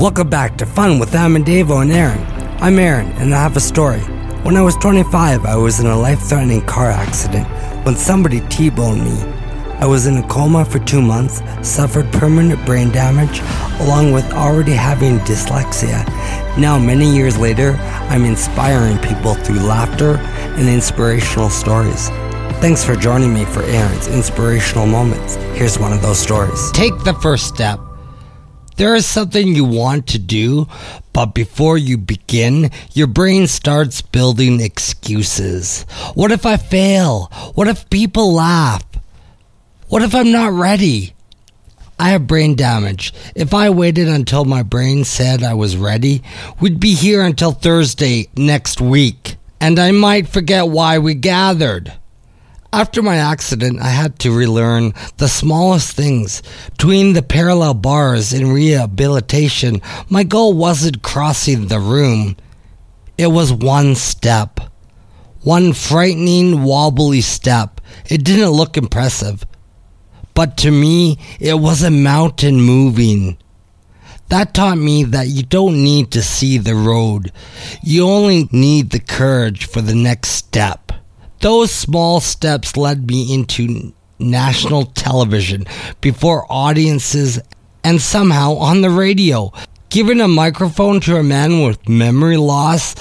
Welcome back to Fun with Davo and Aaron. I'm Aaron, and I have a story. When I was 25, I was in a life-threatening car accident when somebody T-boned me. I was in a coma for 2 months, suffered permanent brain damage, along with already having dyslexia. Now, many years later, I'm inspiring people through laughter and inspirational stories. Thanks for joining me for Aaron's Inspirational Moments. Here's one of those stories. Take the first step. There is something you want to do, but before you begin, your brain starts building excuses. What if I fail? What if people laugh? What if I'm not ready? I have brain damage. If I waited until my brain said I was ready, we'd be here until Thursday next week, and I might forget why we gathered. After my accident, I had to relearn the smallest things. Between the parallel bars in rehabilitation, my goal wasn't crossing the room. It was one step. One frightening, wobbly step. It didn't look impressive. But to me, it was a mountain moving. That taught me that you don't need to see the road. You only need the courage for the next step. Those small steps led me into national television, before audiences, and somehow on the radio. Giving a microphone to a man with memory loss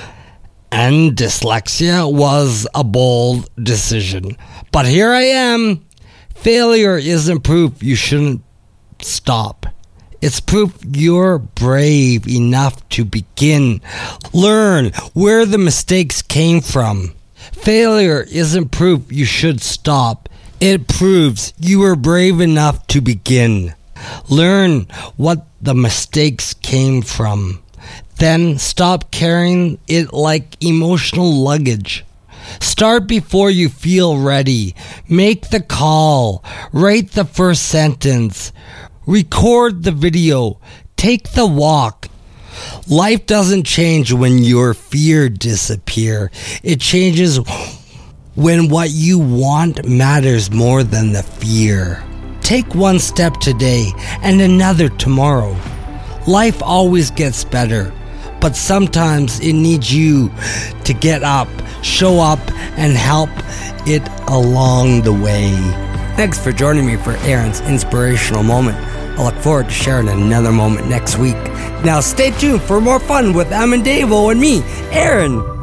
and dyslexia was a bold decision. But here I am. Failure isn't proof you shouldn't stop. It's proof you're brave enough to begin. Learn where the mistakes came from. Failure isn't proof you should stop. It proves you were brave enough to begin. Learn what the mistakes came from. Then stop carrying it like emotional luggage. Start before you feel ready. Make the call. Write the first sentence. Record the video. Take the walk. Life doesn't change when your fear disappears. It changes when what you want matters more than the fear. Take one step today and another tomorrow. Life always gets better, but sometimes it needs you to get up, show up, and help it along the way. Thanks for joining me for Aaron's Inspirational Moment. I look forward to sharing another moment next week. Now stay tuned for more fun with Davo and me, Aaron.